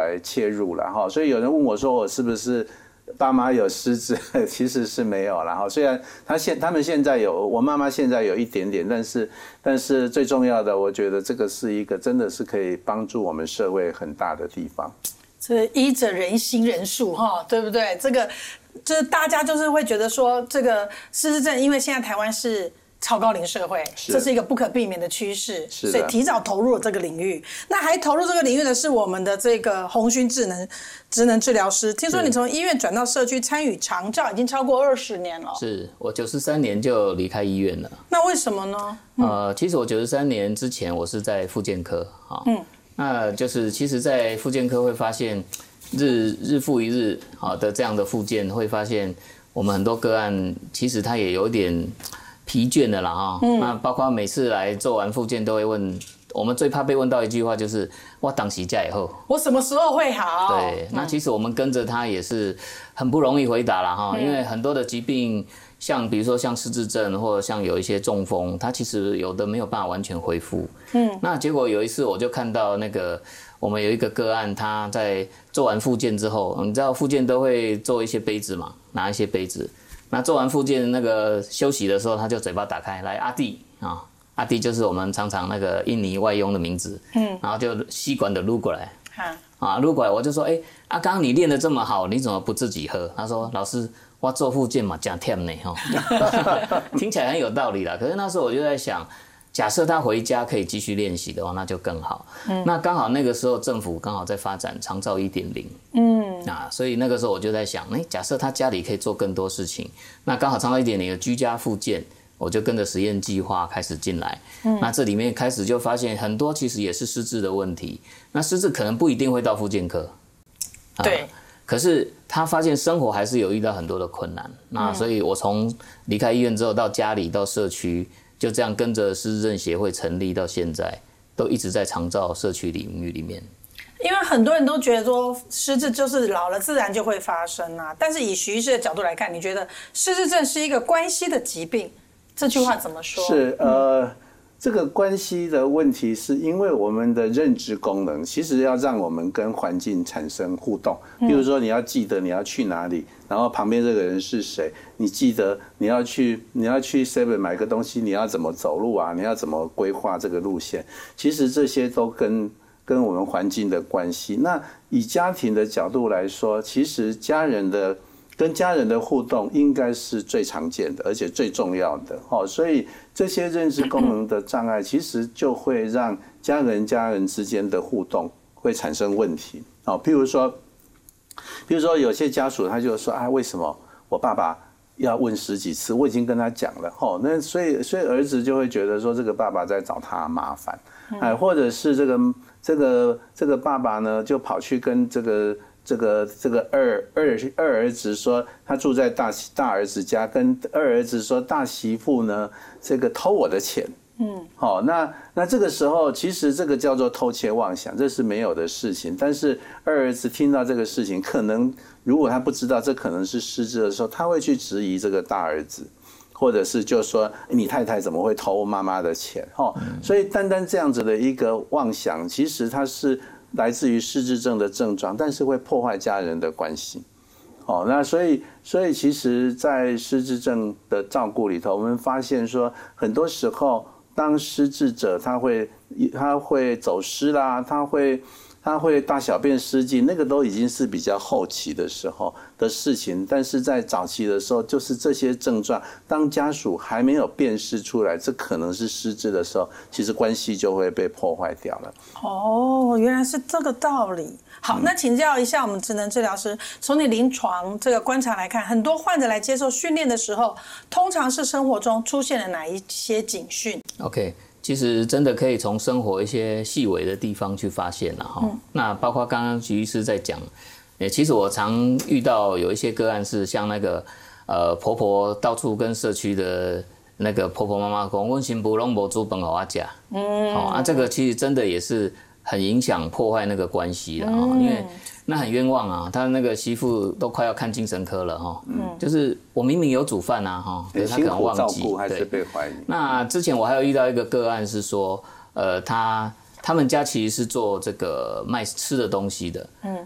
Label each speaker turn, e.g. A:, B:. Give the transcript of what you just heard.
A: 来切入了哈。所以有人问我说我是不是爸妈有失智，其实是没有啦哈。虽然他们现在有，我妈妈现在有一点点，但是最重要的，我觉得这个是一个真的是可以帮助我们社会很大的地方。
B: 这依着人心人数哈，对不对？这大家就是会觉得说，这个失智症，因为现在台湾是超高龄社会，这是一个不可避免的趋势，所以提早投入了这个领域。那还投入这个领域的是我们的这个鸿勋职能治疗师。听说你从医院转到社区参与长照已经超过20年了。
C: 是我93年就离开医院了。
B: 那为什么呢？
C: 其实我93年之前我是在复健科啊。那就是其实，在复健科会发现日复一日的这样的复健，会发现我们很多个案其实他也有点疲倦的啦哈。那包括每次来做完复健都会问，我们最怕被问到一句话就是我当时假以后，
B: 我什么时候会好？
C: 对，那其实我们跟着他也是很不容易回答啦哈，因为很多的疾病。像比如说像失智症，或者像有一些中风，它其实有的没有办法完全恢复。那结果有一次我就看到我们有一个个案，他在做完复健之后，你知道复健都会做一些杯子嘛，拿一些杯子。那做完复健休息的时候，他就嘴巴打开来阿弟啊，阿弟就是我们常常那个印尼外佣的名字。然后就吸管的撸过来。撸过来我就说，刚刚你练得这么好，你怎么不自己喝？他说老师。我做复健嘛，很甜呢听起来很有道理啦。可是那时候我就在想，假设他回家可以继续练习的话，那就更好。那刚好那个时候政府刚好在发展长照1.0，所以那个时候我就在想，假设他家里可以做更多事情，那刚好长照1.0的居家复健，我就跟着实验计划开始进来。那这里面开始就发现很多其实也是失智的问题，那失智可能不一定会到复健科，
B: 对。
C: 可是他发现生活还是有遇到很多的困难，那所以我从离开医院之后到家里到社区，就这样跟着失智症协会成立到现在，都一直在长照社区领域里面。
B: 因为很多人都觉得说失智就是老了自然就会发生啊，但是以徐医师的角度来看，你觉得失智症是一个关系的疾病，这句话怎么说？
A: 这个关系的问题是因为我们的认知功能其实要让我们跟环境产生互动，比如说你要记得你要去哪里，然后旁边这个人是谁，你记得你要去 7 买个东西，你要怎么走路啊，你要怎么规划这个路线，其实这些都跟我们环境的关系。那以家庭的角度来说，其实跟家人的互动应该是最常见的，而且最重要的。所以这些认知功能的障碍，其实就会让家人之间的互动会产生问题。譬如说有些家属他就说为什么我爸爸要问10几次，我已经跟他讲了。那所以儿子就会觉得说这个爸爸在找他麻烦，或者是这个爸爸呢就跑去跟这个二儿子说他住在大儿子家，跟二儿子说大媳妇呢这个偷我的钱。那这个时候其实这个叫做偷窃妄想，这是没有的事情。但是二儿子听到这个事情，可能如果他不知道这可能是失智的时候，他会去质疑这个大儿子，或者是就说你太太怎么会偷妈妈的钱。所以单单这样子的一个妄想，其实它是来自于失智症的症状，但是会破坏家人的关系。那所以其实在失智症的照顾里头，我们发现说很多时候当失智者他会走失啦，他会大小便失禁，那个都已经是比较后期的时候的事情。但是在早期的时候，就是这些症状，当家属还没有辨识出来这可能是失智的时候，其实关系就会被破坏掉了。
B: 原来是这个道理。好，那请教一下我们职能治疗师，从你临床这个观察来看，很多患者来接受训练的时候，通常是生活中出现了哪一些警讯
C: ？OK。其实真的可以从生活一些细微的地方去发现了那包括刚刚徐医师在讲，其实我常遇到有一些个案是像那个婆婆到处跟社区的那个婆婆妈妈说，我媳妇都没煮饭给我吃。这个其实真的也是很影响破坏那个关系了因为那很冤枉啊，他那个媳妇都快要看精神科了就是我明明有煮饭可是他可能忘记，
A: 辛苦照顾还是被怀疑。
C: 那之前我还有遇到一个个案是说，他们家其实是做这个卖吃的东西的，